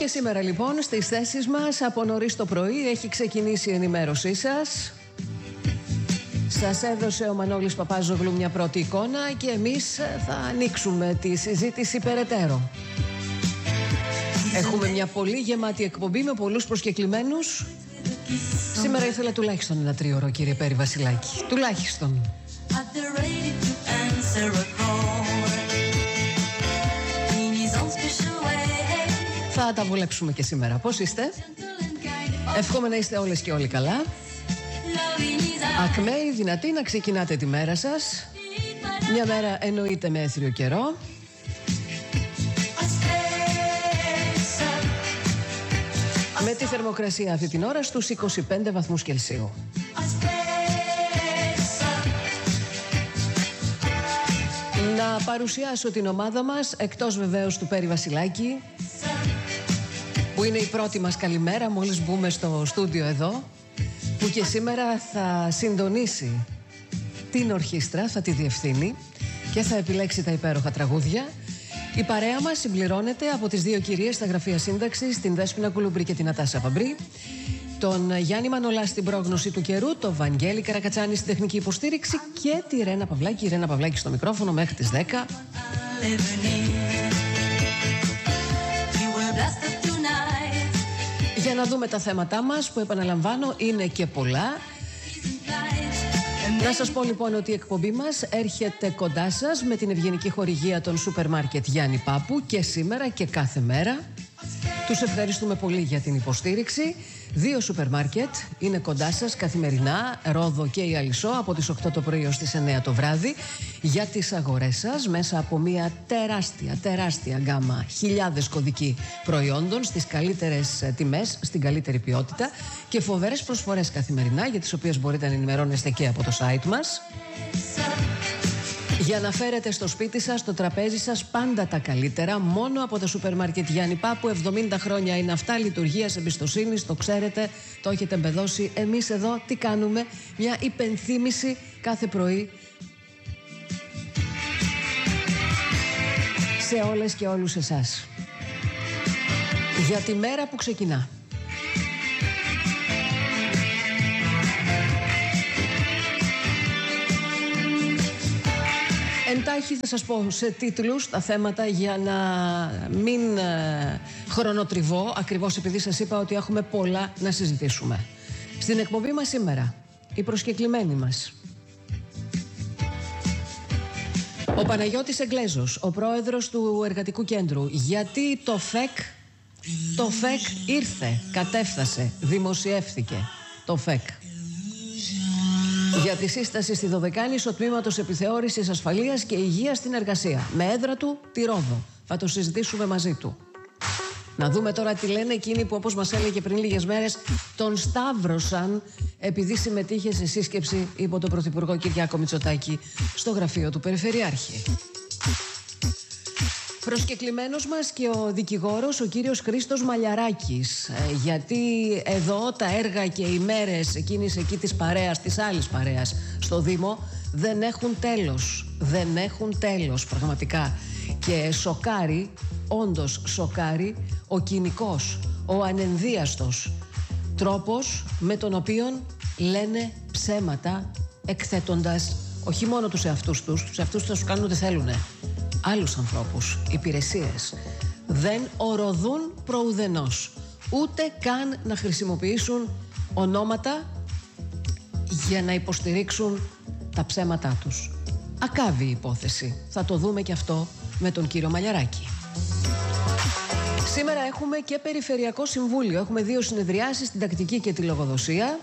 Και σήμερα λοιπόν στις θέσεις μας από νωρίς το πρωί έχει ξεκινήσει η ενημέρωσή σας. Σας έδωσε ο Μανώλης Παπάζογλου μια πρώτη εικόνα και εμείς θα ανοίξουμε τη συζήτηση περαιτέρω. Έχουμε μια πολύ γεμάτη εκπομπή με πολλούς προσκεκλημένους. Σήμερα ήθελα τουλάχιστον ένα τρίωρο, κύριε Πέρη Βασιλάκη. Τουλάχιστον. Θα τα βολέψουμε και σήμερα. Πώς είστε? Εύχομαι να είστε όλες και όλοι καλά. Ακμαίοι, δυνατοί, να ξεκινάτε τη μέρα σας. Μια μέρα εννοείται με έθριο καιρό. Με τη θερμοκρασία αυτή την ώρα στους 25 βαθμούς Κελσίου. Να παρουσιάσω την ομάδα μας, εκτός βεβαίως του Πέρη Βασιλάκη, που είναι η πρώτη μας καλημέρα μόλις μπούμε στο στούντιο εδώ, που και σήμερα θα συντονίσει την ορχήστρα, θα τη διευθύνει και θα επιλέξει τα υπέροχα τραγούδια. Η παρέα μας συμπληρώνεται από τις δύο κυρίες στα γραφεία σύνταξης, την Δέσποινα Κουλουμπρή και την Ατάσα Παμπρή, τον Γιάννη Μανολά στην πρόγνωση του καιρού, τον Βαγγέλη Καρακατσάνη στην τεχνική υποστήριξη και τη Ρένα Παυλάκη. Η Ρένα Παυλάκη στο μικρόφωνο μέχρι τις 10. Για να δούμε τα θέματά μας, που επαναλαμβάνω είναι και πολλά. Να σας πω λοιπόν ότι η εκπομπή μας έρχεται κοντά σας με την ευγενική χορηγία των σούπερ μάρκετ Γιάννη Πάπου και σήμερα και κάθε μέρα. Τους ευχαριστούμε πολύ για την υποστήριξη. Δύο σούπερ μάρκετ είναι κοντά σας καθημερινά, Ρόδο και η Αλισσό, από τις 8 το πρωί ως τις 9 το βράδυ, για τις αγορές σας μέσα από μια τεράστια γκάμα, χιλιάδες κωδικοί προϊόντων στις καλύτερες τιμές, στην καλύτερη ποιότητα και φοβερές προσφορές καθημερινά, για τις οποίες μπορείτε να ενημερώνεστε και από το site μας. Για να φέρετε στο σπίτι σας, στο τραπέζι σας, πάντα τα καλύτερα, μόνο από τα σούπερ μάρκετ Γιάννη Πάπου. 70 χρόνια είναι αυτά, λειτουργίας, εμπιστοσύνης, το ξέρετε, το έχετε εμπεδώσει. Εμείς εδώ τι κάνουμε? Μια υπενθύμηση κάθε πρωί σε όλες και όλους εσάς για τη μέρα που ξεκινά. Εντάχει θα σας πω σε τίτλους τα θέματα για να μην χρονοτριβώ, ακριβώς επειδή σας είπα ότι έχουμε πολλά να συζητήσουμε. Στην εκπομπή μας σήμερα, οι προσκεκλημένοι μας: ο Παναγιώτης Εγγλέζος, ο πρόεδρος του Εργατικού Κέντρου. Γιατί το ΦΕΚ ήρθε, κατέφθασε, δημοσιεύθηκε το ΦΕΚ. Για τη σύσταση στη Δωδεκάνησο τμήματος επιθεώρησης ασφαλείας και υγείας στην εργασία, με έδρα του τη Ρόδο. Θα το συζητήσουμε μαζί του. Να δούμε τώρα τι λένε εκείνοι που, όπως μας έλεγε πριν λίγες μέρες, τον σταύρωσαν επειδή συμμετείχε σε σύσκεψη υπό τον Πρωθυπουργό Κυριάκο Μητσοτάκη στο γραφείο του Περιφερειάρχη. Προσκεκλημένος μας και ο δικηγόρος, ο κύριος Χρήστος Μαλιαράκης, γιατί εδώ τα έργα και οι μέρες εκείνης εκεί της παρέας, της άλλης παρέας στο Δήμο, δεν έχουν τέλος. Δεν έχουν τέλος πραγματικά. Και σοκάρει, όντως σοκάρει, ο κοινικός, ο ανενδίαστος τρόπος με τον οποίο λένε ψέματα, εκθέτοντας όχι μόνο τους εαυτούς τους θα τους κάνουν ό,τι θέλουνε, άλλους ανθρώπους, υπηρεσίες. Δεν οροδούν προουδενός, ούτε καν να χρησιμοποιήσουν ονόματα για να υποστηρίξουν τα ψέματά τους. Ακάβει η υπόθεση. Θα το δούμε και αυτό με τον κύριο Μαλιαράκη. Σήμερα έχουμε και Περιφερειακό Συμβούλιο. Έχουμε δύο συνεδριάσεις, την τακτική και τη λογοδοσία.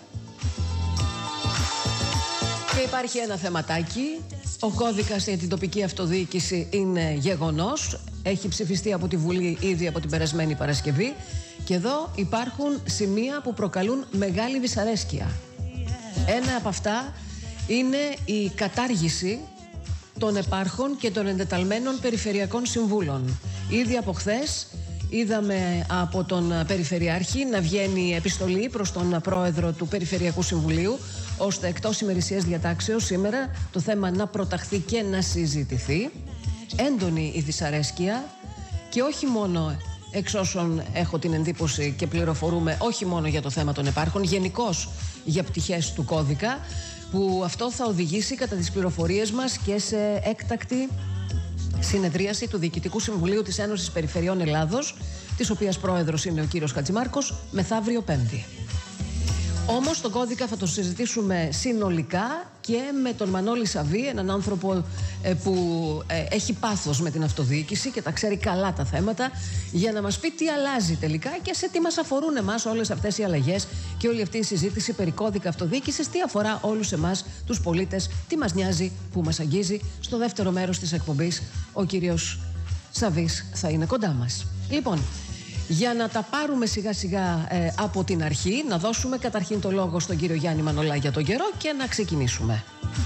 Και υπάρχει ένα θεματάκι. Ο κώδικας για την τοπική αυτοδιοίκηση είναι γεγονός. Έχει ψηφιστεί από τη Βουλή ήδη από την περασμένη Παρασκευή. Και εδώ υπάρχουν σημεία που προκαλούν μεγάλη δυσαρέσκεια. Ένα από αυτά είναι η κατάργηση των επάρχων και των εντεταλμένων περιφερειακών συμβούλων. Ήδη από χθες είδαμε από τον Περιφερειάρχη να βγαίνει επιστολή προς τον Πρόεδρο του Περιφερειακού Συμβουλίου, ώστε εκτός ημερησίας διατάξεως σήμερα το θέμα να προταχθεί και να συζητηθεί. Έντονη η δυσαρέσκεια και όχι μόνο εξ όσων έχω την εντύπωση και πληροφορούμε, όχι μόνο για το θέμα των επάρχων, γενικώς για πτυχές του κώδικα, που αυτό θα οδηγήσει κατά τις πληροφορίες μας και σε έκτακτη συνεδρίαση του Διοικητικού Συμβουλίου της Ένωσης Περιφερειών Ελλάδος, της οποίας πρόεδρος είναι ο κύριος Χατζημάρκος, μεθαύριο Πέμπτη. Όμως τον κώδικα θα το συζητήσουμε συνολικά και με τον Μανώλη Σαββή, έναν άνθρωπο που έχει πάθος με την αυτοδιοίκηση και τα ξέρει καλά τα θέματα, για να μας πει τι αλλάζει τελικά και σε τι μας αφορούν εμάς όλες αυτές οι αλλαγές και όλη αυτή η συζήτηση περί κώδικα αυτοδιοίκησης, τι αφορά όλους εμάς τους πολίτες, τι μας νοιάζει, που μας αγγίζει. Στο δεύτερο μέρος της εκπομπής ο κύριος Σαββής θα είναι κοντά μας. Λοιπόν, για να τα πάρουμε σιγά σιγά από την αρχή, να δώσουμε καταρχήν το λόγο στον κύριο Γιάννη Μανολά για τον καιρό και να ξεκινήσουμε.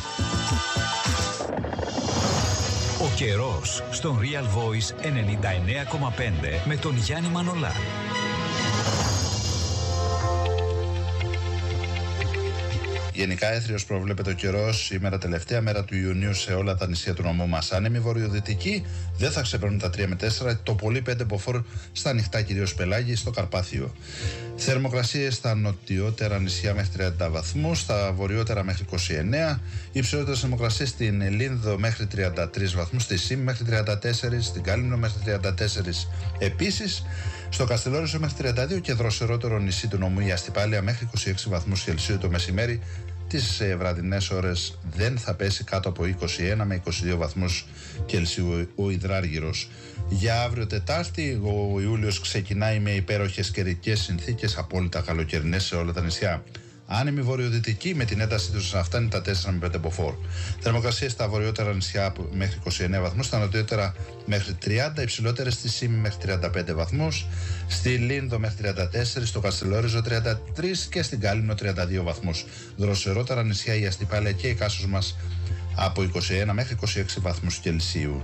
Ο καιρός στον Real Voice 99,5 με τον Γιάννη Μανολά. Γενικά έθριος προβλέπεται ο καιρός σήμερα, τελευταία μέρα του Ιουνίου, σε όλα τα νησιά του νομού μας. Άνεμοι βορειοδυτικοί δεν θα ξεπερνούν τα 3 με 4, το πολύ 5 μποφόρ στα ανοιχτά, κυρίως Πελάγη, στο Καρπάθιο. Θερμοκρασίες στα νοτιότερα νησιά μέχρι 30 βαθμούς, στα βορειότερα μέχρι 29, υψηλότερες θερμοκρασίες στην Λίνδο μέχρι 33 βαθμούς, στη Σύμ μέχρι 34, στην Κάλυμνο μέχρι 34 επίσης, στο Καστελόριζο μέχρι 32 και δροσερότερο νησί του νομού η Αστυπάλεια μέχρι 26 βαθμούς Κελσίου το μεσημέρι. Τις βραδινές ώρες δεν θα πέσει κάτω από 21 με 22 βαθμούς Κελσίου ο υδράργυρος. Για αύριο Τετάρτη ο Ιούλιος ξεκινάει με υπέροχες καιρικές συνθήκες, απόλυτα καλοκαιρινές σε όλα τα νησιά. Άνεμη βορειοδυτική με την ένταση τους να φτάνει τα 4 με 5 μποφόρ. Θερμοκρασίες στα βορειότερα νησιά μέχρι 29 βαθμούς, στα νοτιότερα μέχρι 30, υψηλότερες στη Σύμη μέχρι 35 βαθμούς, στη Λίνδο μέχρι 34, στο Καστελόριζο 33 και στην Κάλυμνο 32 βαθμούς. Δροσερότερα νησιά η Αστυπάλεια και η Κάσος μας από 21 μέχρι 26 βαθμούς Κελσίου.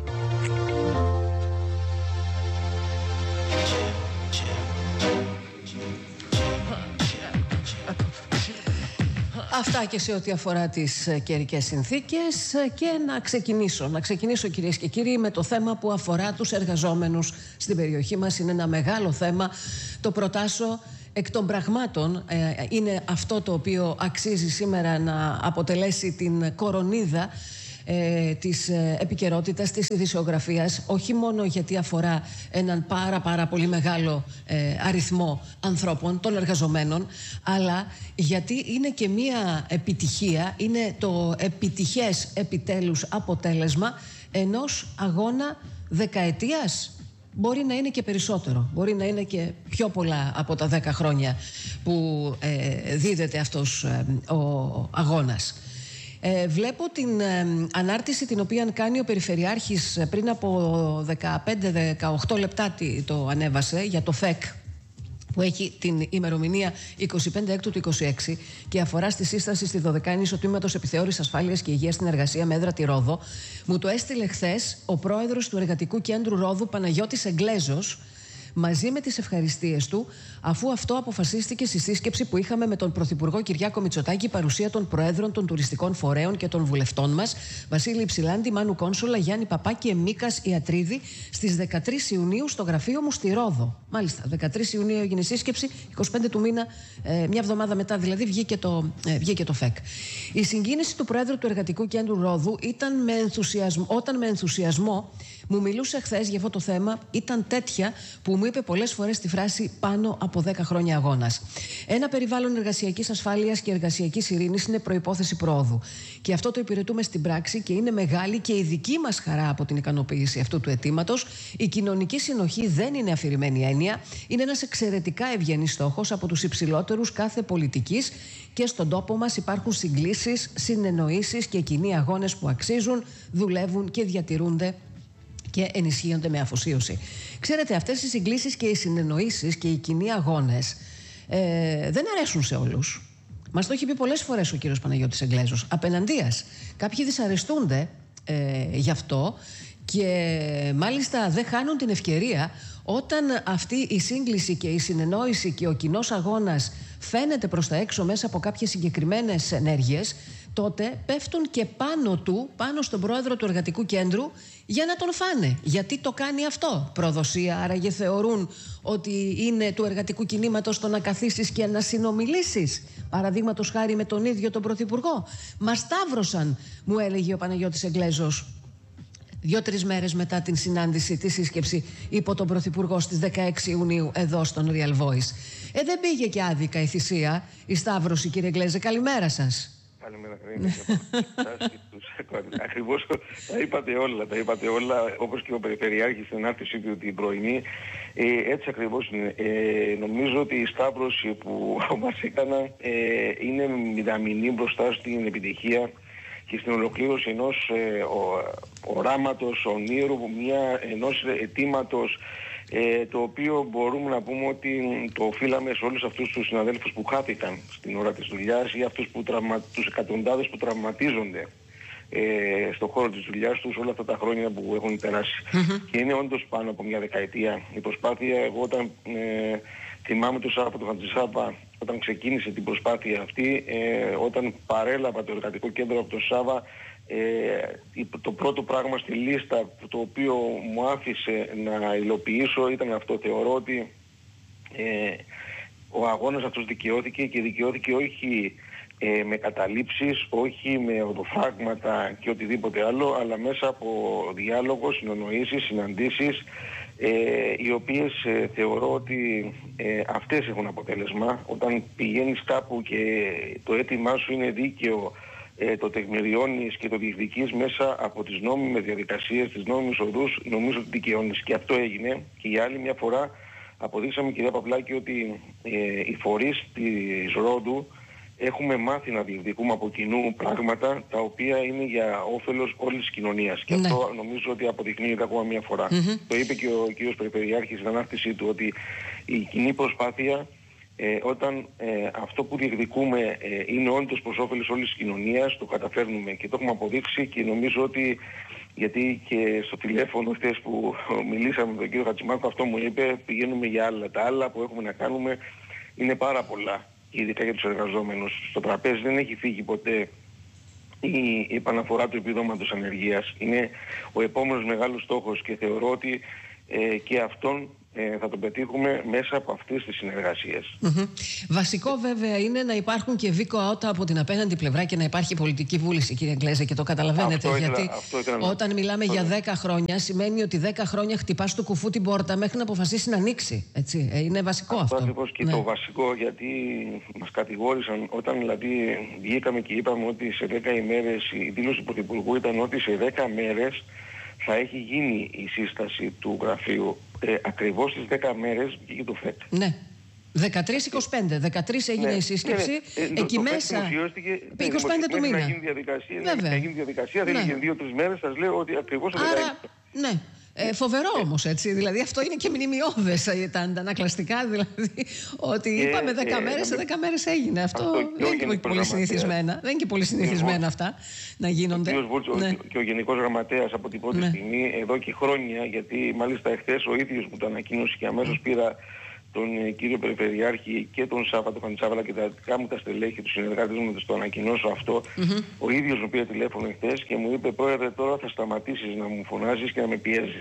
Αυτά και σε ό,τι αφορά τις καιρικές συνθήκες. Και να ξεκινήσω κυρίες και κύριοι με το θέμα που αφορά τους εργαζόμενους στην περιοχή μας. Είναι ένα μεγάλο θέμα. Το προτάσω εκ των πραγμάτων. Είναι αυτό το οποίο αξίζει σήμερα να αποτελέσει την κορονίδα της επικαιρότητας, της ειδησιογραφίας, όχι μόνο γιατί αφορά έναν πάρα πολύ μεγάλο αριθμό ανθρώπων, των εργαζομένων, αλλά γιατί είναι και μία επιτυχία, είναι το επιτυχές επιτέλους αποτέλεσμα ενός αγώνα δεκαετίας. Μπορεί να είναι και περισσότερο, μπορεί να είναι και πιο πολλά από τα 10 χρόνια που δίδεται αυτός ο αγώνας. Βλέπω την ανάρτηση την οποία κάνει ο Περιφερειάρχης πριν από 15-18 λεπτά το ανέβασε για το ΦΕΚ, που έχει την ημερομηνία 25 Έκτου του 26 και αφορά στη σύσταση στη 12η Ισοτμήματος Επιθεώρησης Ασφάλειας και Υγείας στην Εργασία με έδρα τη Ρόδο. Μου το έστειλε χθες ο πρόεδρος του Εργατικού Κέντρου Ρόδου, Παναγιώτης Εγγλέζος, μαζί με τις ευχαριστίες του, αφού αυτό αποφασίστηκε στη σύσκεψη που είχαμε με τον Πρωθυπουργό Κυριάκο Μητσοτάκη, παρουσία των Προέδρων των Τουριστικών Φορέων και των Βουλευτών μας, Βασίλη Ψηλάντη, Μάνου Κόνσολα, Γιάννη Παπά και Μίκας Ιατρίδη, στις 13 Ιουνίου στο γραφείο μου στη Ρόδο. Μάλιστα, 13 Ιουνίου έγινε η σύσκεψη, 25 του μήνα, μια εβδομάδα μετά δηλαδή, βγήκε το ΦΕΚ. Η συγκίνηση του Προέδρου του Εργατικού Κέντρου Ρόδου ήταν όταν με ενθουσιασμό μου μιλούσε χθες για αυτό το θέμα, ήταν τέτοια που μου είπε πολλές φορές τη φράση «πάνω από 10 χρόνια αγώνας». Ένα περιβάλλον εργασιακής ασφάλειας και εργασιακής ειρήνης είναι προϋπόθεση προόδου. Και αυτό το υπηρετούμε στην πράξη και είναι μεγάλη και η δική μας χαρά από την ικανοποίηση αυτού του αιτήματος. Η κοινωνική συνοχή δεν είναι αφηρημένη έννοια. Είναι ένας εξαιρετικά ευγενής στόχος από τους υψηλότερους κάθε πολιτικής και στον τόπο μας υπάρχουν συγκλήσεις, συνεννοήσεις και κοινοί αγώνες που αξίζουν, δουλεύουν και διατηρούνται και ενισχύονται με αφοσίωση. Ξέρετε, αυτές οι συγκλήσεις και οι συνεννοήσεις και οι κοινοί αγώνες δεν αρέσουν σε όλους. Μας το έχει πει πολλές φορές ο κύριος Παναγιώτης Εγγλέζος. Απέναντίας. Κάποιοι δυσαρεστούνται γι' αυτό και μάλιστα δεν χάνουν την ευκαιρία όταν αυτή η σύγκληση και η συνεννόηση και ο κοινός αγώνας φαίνεται προς τα έξω μέσα από κάποιες συγκεκριμένες ενέργειες, τότε πέφτουν και πάνω του, πάνω στον πρόεδρο του Εργατικού Κέντρου, για να τον φάνε. Γιατί το κάνει αυτό? Προδοσία? Άραγε θεωρούν ότι είναι του εργατικού κινήματος το να καθίσεις και να συνομιλήσεις, παραδείγματος χάρη με τον ίδιο τον Πρωθυπουργό? Μας σταύρωσαν, μου έλεγε ο Παναγιώτης Εγγλέζος 2-3 μέρες μετά την συνάντηση, τη σύσκεψη υπό τον Πρωθυπουργό στις 16 Ιουνίου εδώ στον Real Voice. Δεν πήγε και άδικα η θυσία, η σταύρωση, κύριε Εγγλέζε. Καλημέρα σας. Καλημέρα, Ακριβώς τα είπατε όλα, όπως και ο Περιφερειάρχης στην ανάρτησή του την πρωινή. Έτσι ακριβώς είναι. Νομίζω ότι η σταύρωση που μας έκανα είναι μηδαμινή μπροστά στην επιτυχία και στην ολοκλήρωση ενός οράματος, ονείρου, ενός αιτήματος, το οποίο μπορούμε να πούμε ότι το οφείλαμε σε όλους αυτούς τους συναδέλφους που χάθηκαν στην ώρα της δουλειάς ή αυτούς τους εκατοντάδες που τραυματίζονται στον χώρο της δουλειάς τους όλα αυτά τα χρόνια που έχουν περάσει. Και είναι όντως πάνω από μια δεκαετία η προσπάθεια. Εγώ όταν θυμάμαι τον Σάβα, τον Χατζησάπα, όταν ξεκίνησε την προσπάθεια αυτή, όταν παρέλαβα το Εργατικό Κέντρο από τον Σάβα, το πρώτο πράγμα στη λίστα το οποίο μου άφησε να υλοποιήσω ήταν αυτό. Θεωρώ ότι ο αγώνας αυτός δικαιώθηκε, και δικαιώθηκε όχι με καταλήψεις, όχι με οδοφράγματα και οτιδήποτε άλλο, αλλά μέσα από διάλογο, συνονοήσεις, συναντήσεις, οι οποίες θεωρώ ότι αυτές έχουν αποτέλεσμα. Όταν πηγαίνεις κάπου και το αίτημά σου είναι δίκαιο, το τεκμηριώνεις και το διεκδικείς μέσα από τις νόμιμες διαδικασίες, τις νόμιμες οδούς, νομίζω ότι δικαιώνεις. Και αυτό έγινε. Και για άλλη μια φορά αποδείξαμε, κυρία Παυλάκη, ότι οι φορείς της Ρόντου έχουμε μάθει να διεκδικούμε από κοινού πράγματα τα οποία είναι για όφελος όλης της κοινωνίας. Και αυτό νομίζω ότι αποδεικνύεται ακόμα μια φορά. Το είπε και ο κ. Περιφερειάρχης στην ανάρτησή του, ότι η κοινή προσπάθεια, όταν αυτό που διεκδικούμε είναι όντως προς όφελος όλης της κοινωνίας, το καταφέρνουμε και το έχουμε αποδείξει. Και νομίζω ότι, γιατί και στο τηλέφωνο χθες που μιλήσαμε με τον κύριο Χατζημάρκο, αυτό μου είπε, πηγαίνουμε για άλλα. Τα άλλα που έχουμε να κάνουμε είναι πάρα πολλά, ειδικά για τους εργαζόμενους. Στο τραπέζι δεν έχει φύγει ποτέ η επαναφορά του επιδόματος ανεργίας. Είναι ο επόμενος μεγάλος στόχος και θεωρώ ότι και αυτόν θα τον πετύχουμε μέσα από αυτές τις συνεργασίες. Βασικό βέβαια είναι να υπάρχουν και βίκοα από την απέναντι πλευρά και να υπάρχει πολιτική βούληση, κύριε Εγγλέζε, και το καταλαβαίνετε. Γιατί όταν μιλάμε για 10 χρόνια, σημαίνει ότι 10 χρόνια χτυπάς του κουφού την πόρτα μέχρι να αποφασίσει να ανοίξει. Έτσι. Είναι βασικό αυτό. Ακριβώς και το βασικό, γιατί μας κατηγόρησαν όταν δηλαδή βγήκαμε και είπαμε ότι σε 10 ημέρες, η δήλωση του Πρωθυπουργού ήταν ότι σε 10 μέρες θα έχει γίνει η σύσταση του γραφείου. Ακριβώς στις 10 μέρες βγήκε το ΦΕΚ. Ναι. 13-25. 13 έγινε η σύσκεψη. Εκεί μέσα. 25 του μήνα. Να γίνει διαδικασία. Δεν έγινε 2-3 μέρες. Σας λέω ότι ακριβώς το 10. Ναι. Φοβερό όμως, έτσι. Δηλαδή αυτό είναι και μνημειώδες, τα αντανακλαστικά, δηλαδή. Ότι είπαμε 10 μέρες, σε 10 μέρες έγινε. Αυτό δεν είναι και πολύ συνηθισμένα. Δεν είναι και πολύ συνηθισμένα αυτά να γίνονται. Και ο Γενικός Γραμματέας από την πρώτη στιγμή, εδώ και χρόνια, γιατί μάλιστα εχθές ο ίδιος μου το ανακοίνωσε και αμέσως πήρα τον κύριο Περιφερειάρχη και τον Σάβα, τον Χαντσάβαλα και τα δικά μου τα στελέχη, τους συνεργάτες μου, να το ανακοινώσω αυτό. Ο ίδιος μου πήρε τηλέφωνο χθες και μου είπε: πρόεδρε, τώρα θα σταματήσεις να μου φωνάζεις και να με πιέζεις.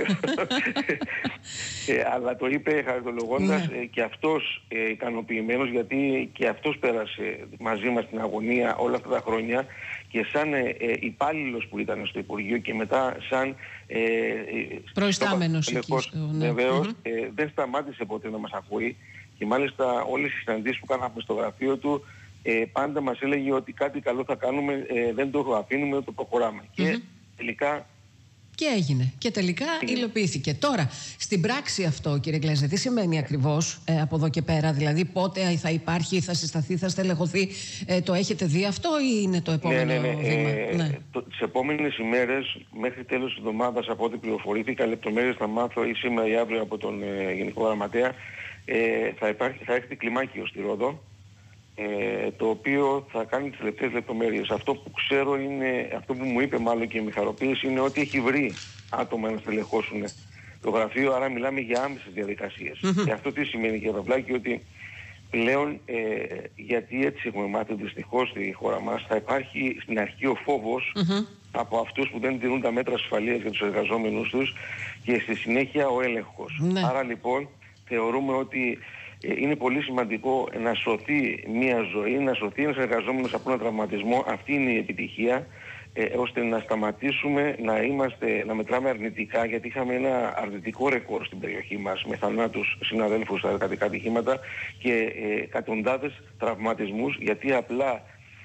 Αλλά το είπε χαριτολογώντας και αυτός ικανοποιημένος, γιατί και αυτός πέρασε μαζί μας την αγωνία όλα αυτά τα χρόνια, και σαν υπάλληλος που ήταν στο Υπουργείο και μετά σαν προϊστάμενος βεβαίως, δεν σταμάτησε ποτέ να μας ακούει, και μάλιστα όλες οι συναντήσεις που κάναμε στο γραφείο του πάντα μας έλεγε ότι κάτι καλό θα κάνουμε, δεν το αφήνουμε, το προχωράμε. Και τελικά και έγινε. Και τελικά υλοποιήθηκε. Τώρα, στην πράξη αυτό, κύριε Εγγλέζε, τι σημαίνει ακριβώς από εδώ και πέρα? Δηλαδή, πότε θα υπάρχει, θα συσταθεί, θα στελεχωθεί? Το έχετε δει αυτό ή είναι το επόμενο βήμα? Τις επόμενες ημέρες, μέχρι τέλος της εβδομάδας, από ό,τι πληροφορήθηκα, λεπτομέρειες θα μάθω ή σήμερα ή αύριο από τον Γενικό Γραμματέα, θα έρθει κλιμάκιο στη Ρόδο, το οποίο θα κάνει τις τελευταίες λεπτομέρειες. Αυτό που ξέρω είναι, αυτό που μου είπε μάλλον και με χαροποίηση, είναι ότι έχει βρει άτομα να στελεχώσουν το γραφείο, άρα μιλάμε για άμεσες διαδικασίες. Και αυτό τι σημαίνει, κύριε Παυλάκη? Ότι Πλέον, γιατί έτσι έχουμε μάθει δυστυχώς στη χώρα μας, θα υπάρχει στην αρχή ο φόβος από αυτούς που δεν τηρούν τα μέτρα ασφαλείας για τους εργαζόμενους τους και στη συνέχεια ο έλεγχος. Άρα λοιπόν θεωρούμε ότι είναι πολύ σημαντικό να σωθεί μια ζωή, να σωθεί ένας εργαζόμενος από έναν τραυματισμό. Αυτή είναι η επιτυχία, ώστε να σταματήσουμε να μετράμε αρνητικά, γιατί είχαμε ένα αρνητικό ρεκόρ στην περιοχή μας με θανάτους συναδέλφους στα εργατικά ατυχήματα και εκατοντάδες τραυματισμούς, γιατί απλά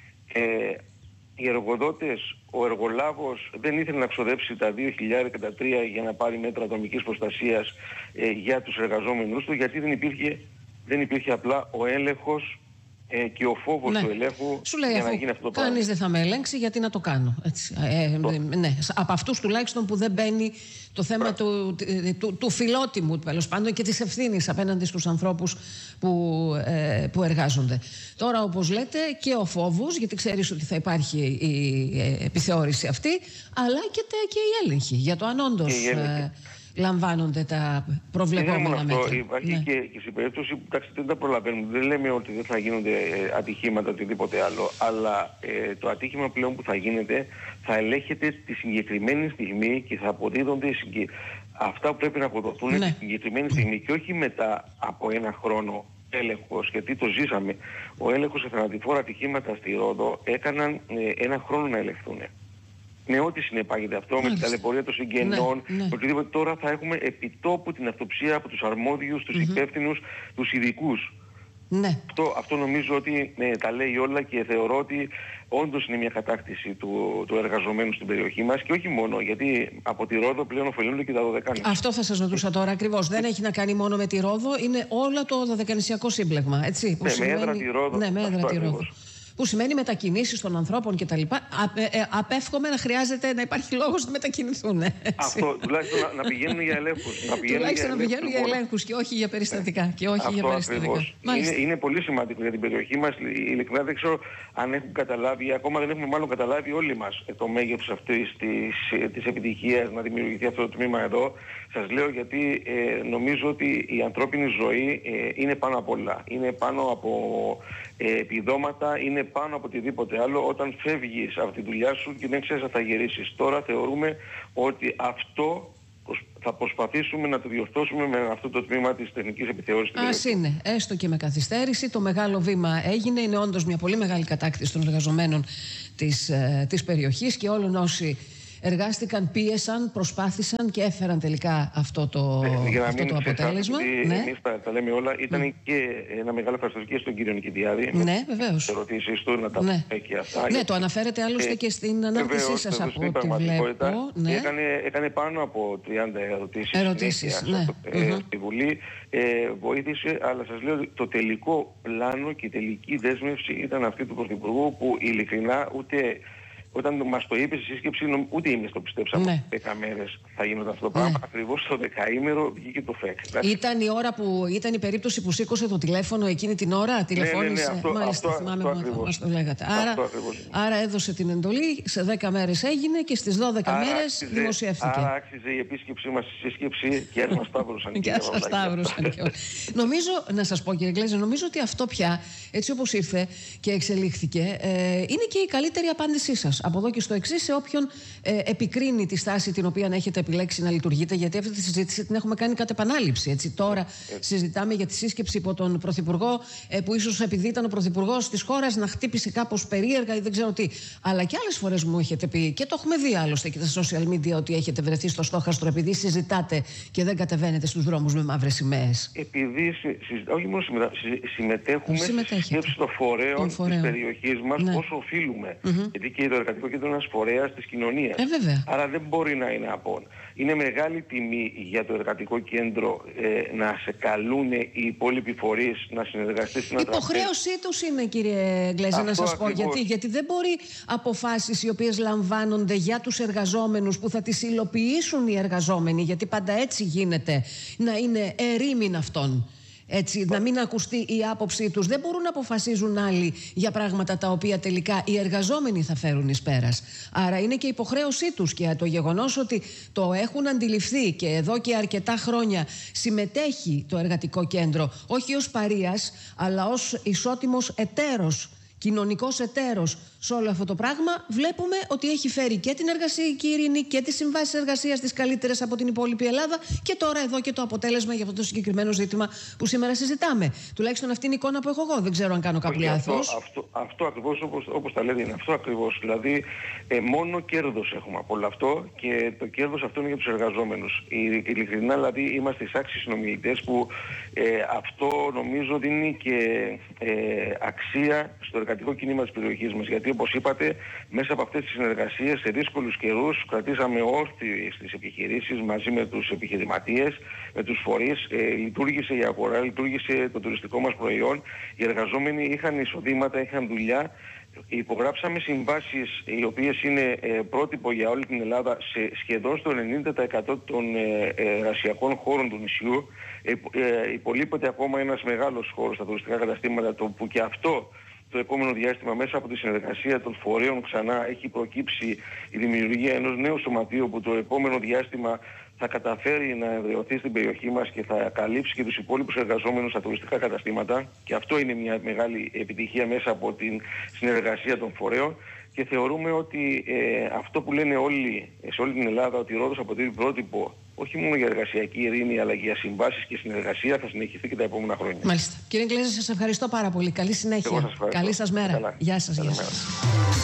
οι εργοδότες, ο εργολάβος δεν ήθελε να ξοδέψει τα 2.000 και τα 3 για να πάρει μέτρα ατομικής προστασίας για τους εργαζόμενους του, γιατί δεν υπήρχε απλά ο έλεγχος και ο φόβος του ελέγχου. Σου λέει, για αφού να γίνει αυτό το πράγμα. κανείς δεν θα με ελέγξει, γιατί να το κάνω. Έτσι. Ναι. Από αυτούς τουλάχιστον που δεν μπαίνει το θέμα του φιλότιμου, τέλος πάντων, και της ευθύνης απέναντι στους ανθρώπους που εργάζονται. Τώρα, όπως λέτε, και ο φόβος, γιατί ξέρεις ότι θα υπάρχει η επιθεώρηση αυτή, αλλά και η έλεγχη για το αν όντως λαμβάνονται τα προβλεπόμενα μέτρα. Υπάρχει και στην περίπτωση που δεν τα προλαβαίνουμε. Δεν λέμε ότι δεν θα γίνονται ατυχήματα οτιδήποτε άλλο, αλλά το ατύχημα πλέον που θα γίνεται θα ελέγχεται τη συγκεκριμένη στιγμή και θα αποδίδονται αυτά που πρέπει να αποδοθούν τη συγκεκριμένη στιγμή και όχι μετά από ένα χρόνο έλεγχος, γιατί το ζήσαμε. Ο έλεγχος σε θανατηφόρα ατυχήματα στη Ρόδο έκαναν ένα χρόνο να ελεγχθούν. Με ό,τι συνεπάγεται αυτό, με την ταλαιπωρία των συγγενών, οτιδήποτε. Τώρα θα έχουμε επιτόπου την αυτοψία από τους αρμόδιους, τους υπεύθυνους, τους ειδικούς. Αυτό νομίζω ότι τα λέει όλα και θεωρώ ότι όντως είναι μια κατάκτηση του εργαζομένου στην περιοχή μας και όχι μόνο, γιατί από τη Ρόδο πλέον ωφελούνται και τα δωδεκάνησα. Αυτό θα σας ρωτούσα τώρα ακριβώς. Δεν έχει να κάνει μόνο με τη Ρόδο, είναι όλο το δωδεκανησιακό σύμπλεγμα, έτσι. Με έδρα τη Ρόδο. Ναι, με έδρα τη Ρόδο. Που σημαίνει μετακινήσεις των ανθρώπων κτλ. Απέφχομαι να χρειάζεται να υπάρχει λόγος να μετακινηθούν. Αυτό, τουλάχιστον να πηγαίνουν για ελέγχους. Τουλάχιστον να πηγαίνουν για ελέγχους και όχι για περιστατικά. Είναι πολύ σημαντικό για την περιοχή μας. Ειλικρινά δεν ξέρω αν έχουν καταλάβει, ακόμα δεν έχουμε μάλλον καταλάβει όλοι μας το μέγεθος αυτής της επιτυχίας να δημιουργηθεί αυτό το τμήμα εδώ. Σας λέω γιατί νομίζω ότι η ανθρώπινη ζωή είναι πάνω απ' όλα. Είναι πάνω από επιδόματα, είναι πάνω από οτιδήποτε άλλο. Όταν φεύγεις από τη δουλειά σου και δεν ξέρεις αν θα γυρίσεις. Τώρα θεωρούμε ότι αυτό θα προσπαθήσουμε να το διορθώσουμε με αυτό το τμήμα της τεχνικής επιθεώρησης. Ας είναι, έστω και με καθυστέρηση. Το μεγάλο βήμα έγινε. Είναι όντως μια πολύ μεγάλη κατάκτηση των εργαζομένων της περιοχής και όλων όσοι εργάστηκαν, πίεσαν, προσπάθησαν και έφεραν τελικά αυτό το αποτέλεσμα. Εμείς τα λέμε όλα. Ήταν και ένα μεγάλο ευχαριστώ και στον κύριο Νικηδιάδη. Ναι, βεβαίως. Τις ερωτήσεις του, να τα πούμε και αυτά. Ναι, το αναφέρετε άλλωστε και στην ανάρτησή σας από ό,τι βλέπω. Έκανε πάνω από 30 ερωτήσεις στη Βουλή. Βοήθησε, αλλά σας λέω ότι το τελικό πλάνο και η τελική δέσμευση ήταν αυτή του Πρωθυπουργού, που ειλικρινά όταν μας το είπε στη σύσκεψη, ούτε εμείς το πιστέψαμε. 10 μέρες θα γίνονταν αυτό το πράγμα. Ακριβώς στο 10ημερο βγήκε το ΦΕΚ. Ήταν η ώρα ήταν η περίπτωση που σήκωσε το τηλέφωνο εκείνη την ώρα, τηλεφώνησε. Μάλιστα, θυμάμαι που μας το λέγατε. Άρα έδωσε την εντολή, σε 10 μέρες έγινε και στις 12 μέρες δημοσιεύτηκε. Άρα άξιζε η επίσκεψή μας στη σύσκεψη και μας σταύρωσαν. Νομίζω, να σας πω κύριε Γκλέζε, νομίζω ότι αυτό πια, έτσι όπως ήρθε και εξελίχθηκε, είναι και η καλύτερη απάντησή σας. Από εδώ και στο εξής, σε όποιον επικρίνει τη στάση την οποία έχετε επιλέξει να λειτουργείτε, γιατί αυτή τη συζήτηση την έχουμε κάνει κατ' επανάληψη. Έτσι. Τώρα συζητάμε για τη σύσκεψη υπό τον Πρωθυπουργό, που ίσως επειδή ήταν ο Πρωθυπουργός της χώρας να χτύπησε κάπως περίεργα ή δεν ξέρω τι. Αλλά και άλλες φορές μου έχετε πει, και το έχουμε δει άλλωστε και στα social media, ότι έχετε βρεθεί στο στόχαστρο επειδή συζητάτε και δεν κατεβαίνετε στους δρόμους με μαύρες σημαίες. Επειδή όχι μόνο συμμετέχουμε στη σκέψη των φορέων της περιοχής μας όσο οφείλουμε. Γιατί και το εργατικό κέντρο είναι ένας φορέας της κοινωνίας. Άρα δεν μπορεί να είναι απόν. Είναι μεγάλη τιμή για το εργατικό κέντρο να σε καλούν οι υπόλοιποι φορείς να συνεργαστείς. Η υποχρέωσή τους είναι, κύριε Γκλέζε, να σας πω. Γιατί δεν μπορεί αποφάσεις οι οποίες λαμβάνονται για τους εργαζόμενους που θα τις υλοποιήσουν οι εργαζόμενοι, γιατί πάντα έτσι γίνεται, να είναι ερήμην αυτών. Έτσι, να μην ακουστεί η άποψή τους. Δεν μπορούν να αποφασίζουν άλλοι για πράγματα τα οποία τελικά οι εργαζόμενοι θα φέρουν εις πέρας. Άρα είναι και υποχρέωσή τους, και το γεγονός ότι το έχουν αντιληφθεί και εδώ και αρκετά χρόνια συμμετέχει το Εργατικό Κέντρο, όχι ως παρείας, αλλά ως ισότιμος εταίρος, κοινωνικός εταίρος σε όλο αυτό το πράγμα, βλέπουμε ότι έχει φέρει και την εργασιακή ειρήνη και τις συμβάσεις εργασίας τις καλύτερες από την υπόλοιπη Ελλάδα, και τώρα εδώ και το αποτέλεσμα για αυτό το συγκεκριμένο ζήτημα που σήμερα συζητάμε. Τουλάχιστον αυτή είναι η εικόνα που έχω εγώ. Δεν ξέρω αν κάνω κάποιο λάθος. Αυτό ακριβώς όπως τα λέτε είναι αυτό ακριβώς. Δηλαδή μόνο κέρδος έχουμε από όλο αυτό, και το κέρδος αυτό είναι για τους εργαζόμενους. Ειλικρινά δηλαδή είμαστε εισάξιοι συνομιλητές που αυτό νομίζω δίνει και αξία στο εργατικό κίνημα της περιοχής μας. Γιατί όπως είπατε, μέσα από αυτές τις συνεργασίες σε δύσκολους καιρούς κρατήσαμε όρθιες τις επιχειρήσεις μαζί με τους επιχειρηματίες, με τους φορείς, λειτουργήσε η αγορά, λειτουργήσε το τουριστικό μας προϊόν, οι εργαζόμενοι είχαν εισοδήματα, είχαν δουλειά. Υπογράψαμε συμβάσεις οι οποίες είναι πρότυπο για όλη την Ελλάδα σε σχεδόν στο 90% των εργασιακών χώρων του νησιού. Υπολείπεται ακόμα ένας μεγάλος χώρος στα τουριστικά καταστήματα, που και αυτό το επόμενο διάστημα μέσα από τη συνεργασία των φορέων ξανά έχει προκύψει η δημιουργία ενός νέου σωματείου που το επόμενο διάστημα θα καταφέρει να εδραιωθεί στην περιοχή μας και θα καλύψει και τους υπόλοιπους εργαζόμενους στα τουριστικά καταστήματα, και αυτό είναι μια μεγάλη επιτυχία μέσα από την συνεργασία των φορέων. Και θεωρούμε ότι αυτό που λένε όλοι σε όλη την Ελλάδα, ότι η Ρόδος αποτελεί πρότυπο όχι μόνο για εργασιακή ειρήνη αλλά και για συμβάσεις και συνεργασία, θα συνεχιστεί και τα επόμενα χρόνια. Μάλιστα. Κύριε Εγκλέζα, σας ευχαριστώ πάρα πολύ. Καλή συνέχεια. Καλή σας μέρα. Καλά. Γεια σας. Καλημέρα.